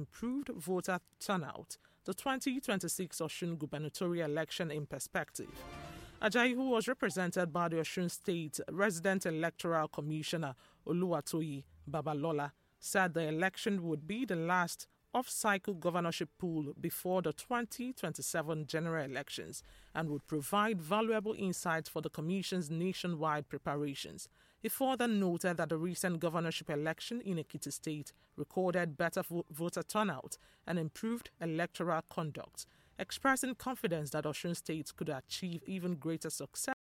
improved voter turnout, the 2026 Osun gubernatorial election in perspective. Ajayi, who was represented by the Osun State Resident Electoral Commissioner Oluwatoyi Babalola, said the election would be the last off-cycle governorship pool before the 2027 general elections and would provide valuable insights for the Commission's nationwide preparations. He further noted that the recent governorship election in Ekiti State recorded better voter turnout and improved electoral conduct, expressing confidence that Osun State could achieve even greater success